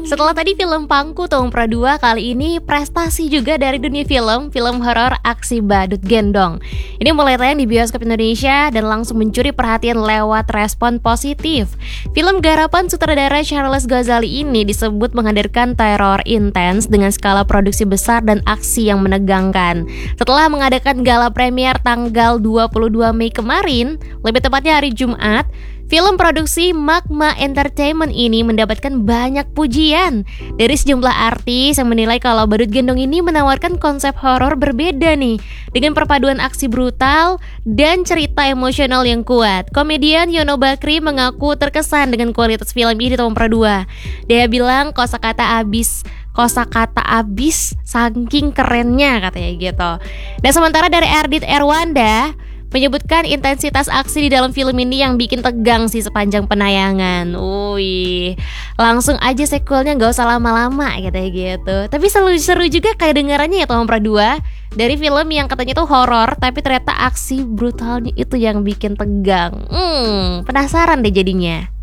Setelah tadi film Pangku Tahun Pradua, kali ini prestasi juga dari dunia film horor aksi badut gendong. Ini mulai tayang di bioskop Indonesia dan langsung mencuri perhatian lewat respon positif. Film garapan sutradara Charles Ghazali ini disebut menghadirkan teror intens dengan skala produksi besar dan aksi yang menegangkan. Setelah mengadakan gala premier tanggal 22 Mei kemarin, lebih tepatnya hari Jumat, film produksi Magma Entertainment ini mendapatkan banyak pujian dari sejumlah artis yang menilai kalau Badut Gendong ini menawarkan konsep horor berbeda nih, dengan perpaduan aksi brutal dan cerita emosional yang kuat. Komedian Yono Bakri mengaku terkesan dengan kualitas film ini tahun Pradua. Dia bilang kosakata abis saking kerennya katanya gitu. Dan sementara dari Ardit Erwanda menyebutkan intensitas aksi di dalam film ini yang bikin tegang sih sepanjang penayangan. Langsung aja sequelnya gak usah lama-lama katanya gitu. Tapi seru juga kayak dengarannya ya Tahun Pradua, dari film yang katanya tuh horor tapi ternyata aksi brutalnya itu yang bikin tegang. Penasaran deh jadinya.